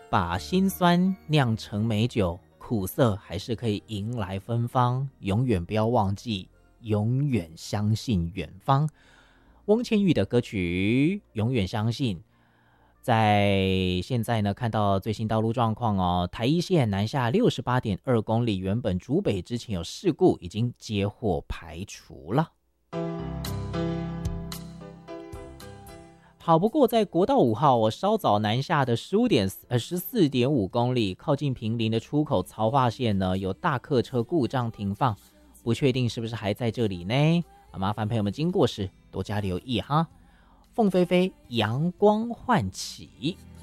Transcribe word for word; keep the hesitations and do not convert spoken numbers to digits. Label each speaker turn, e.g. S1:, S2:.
S1: 把辛酸酿成美酒，苦涩还是可以迎来芬芳。永远不要忘记，永远相信远方。翁倩玉的歌曲《永远相信》。在现在呢，看到最新道路状况哦，台一线南下六十八点二公里，原本竹北之前有事故，已经接获排除了。好，不过在国道五号，我稍早南下的十五点呃十四点五公里，靠近坪林的出口曹化线呢，有大客车故障停放，不确定是不是还在这里呢？啊，麻烦朋友们经过时多加留意哈。凤飞飞，阳光焕起。